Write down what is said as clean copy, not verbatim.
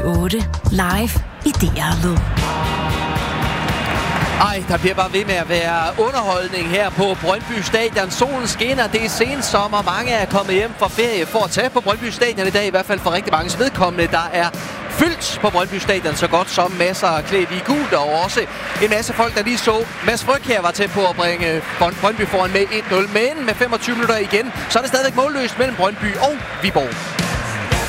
8. Live i DR Lyd. Ej, der bliver bare ved med at være underholdning her på Brøndby Stadion. Solen skinner, det er sensommer. Mange er kommet hjem fra ferie for at tage på Brøndby Stadion i dag. I hvert fald for rigtig mange vedkommende. Der er fyldt på Brøndby Stadion så godt som masser af klædt i gult. Og også en masse folk, der lige så. Mads Fryg her var tæt på at bringe Brøndby foran med 1-0. Men med 25 minutter igen, så er det stadigvæk målløst mellem Brøndby og Viborg.